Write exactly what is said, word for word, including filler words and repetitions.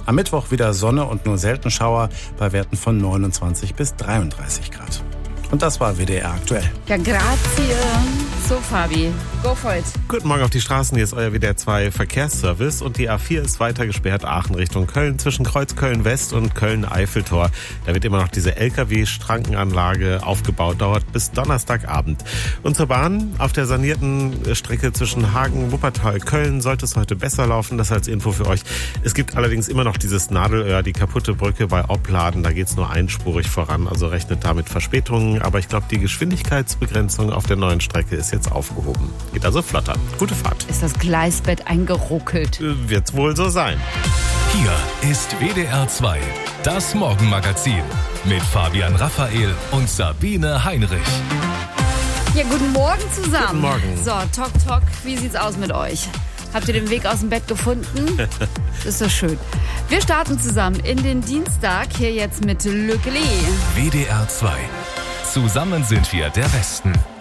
Am Mittwoch wieder Sonne und nur selten Schauer bei Werten von neunundzwanzig bis dreiunddreißig Grad. Und das war W D R aktuell. Ja, grazie. So, Fabi, go for it. Guten Morgen auf die Straßen, hier ist euer W D R zwei Verkehrsservice und die A vier ist weiter gesperrt, Aachen Richtung Köln, zwischen Kreuz Köln-West und Köln-Eiffeltor. Da wird immer noch diese L K W-Schrankenanlage aufgebaut, dauert bis Donnerstagabend. Und zur Bahn, auf der sanierten Strecke zwischen Hagen, Wuppertal, Köln sollte es heute besser laufen, das als Info für euch. Es gibt allerdings immer noch dieses Nadelöhr, die kaputte Brücke bei Opladen, da geht es nur einspurig voran, also rechnet damit Verspätungen, aber ich glaube, die Geschwindigkeitsbegrenzung auf der neuen Strecke ist jetzt aufgehoben. Geht also flotter. Gute Fahrt. Ist das Gleisbett eingeruckelt? Äh, wird's wohl so sein. Hier ist W D R zwei, das Morgenmagazin mit Fabian Raphael und Sabine Heinrich. Ja, guten Morgen zusammen. Guten Morgen. So, Talk Talk, wie sieht's aus mit euch? Habt ihr den Weg aus dem Bett gefunden? Das ist doch schön. Wir starten zusammen in den Dienstag, hier jetzt mit Le Glee. W D R zwei. Zusammen sind wir der Westen.